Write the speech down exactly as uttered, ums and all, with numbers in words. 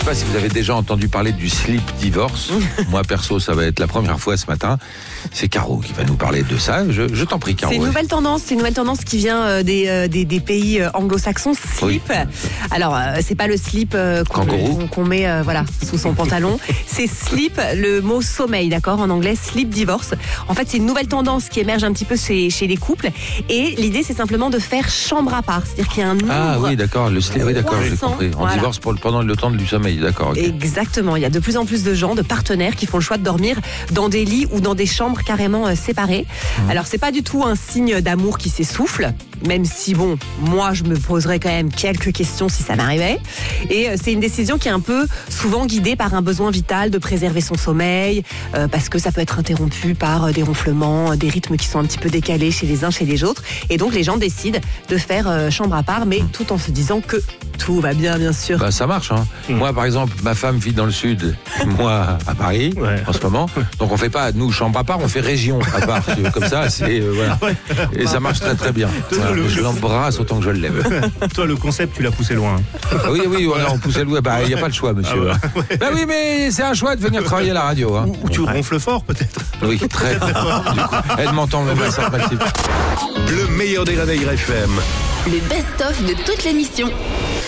sais pas si vous avez déjà entendu parler du sleep divorce. Moi, perso, ça va être la première fois ce matin. C'est Caro qui va nous parler de ça. Je, je t'en prie, Caro. C'est une nouvelle tendance. C'est une nouvelle tendance qui vient euh, des, euh, des, des pays euh, anglo-saxons. Slip. Oui. Alors, euh, c'est pas le slip euh, qu'on, qu'on, qu'on met euh, voilà, sous son pantalon. C'est slip, le mot sommeil, d'accord, en anglais, sleep divorce. En fait, c'est une nouvelle tendance qui émerge un petit peu chez, chez les couples. Et l'idée, c'est simplement de faire chambre à part. C'est-à-dire qu'il y a un nombre. Ah oui, d'accord. Le slip, oui, d'accord, j'ai compris. On voilà. divorce pour, pendant le temps du sommeil, d'accord. Okay. Exactement. Il y a de plus en plus de gens, de partenaires qui font le choix de dormir dans des lits ou dans des chambres carrément euh, séparées. Mmh. Alors, c'est pas du tout un signe d'amour qui s'essouffle, même si, bon, moi, je me poserais quand même quelques questions si ça m'arrivait. Et euh, c'est une décision qui est un peu souvent guidée par un besoin vital de préserver son sommeil, euh, parce que ça peut être interrompu par euh, des ronflements, euh, des rythmes qui sont un petit peu décalés chez les uns, chez les autres. Et donc, les gens décident de faire euh, chambre à part, mais mmh. tout en se disant que tout va bien, bien sûr. Bah, ça marche, hein. Mmh. Moi, par exemple, ma femme vit dans le sud, moi à Paris, ouais. en ce moment. Donc, on fait pas, nous, chambre à part, on fait région à part. Comme ça, c'est, euh, voilà. Ouais. Et ça marche très, très bien. Voilà. Le, je l'embrasse autant que je l'aime. Toi, le concept, tu l'as poussé loin. Oui, oui, voilà, on poussait loin. Bah, il n'y a pas le choix, monsieur. Ah ouais. Bah oui, mais c'est un choix de venir travailler à la radio. Hein. Ou, ou tu ouais. ronfles fort, peut-être. Oui, très, très fort. Du coup, elle m'entend même à ça, Maxime. Le meilleur des réveils R F M. Le best-of de toute l'émission.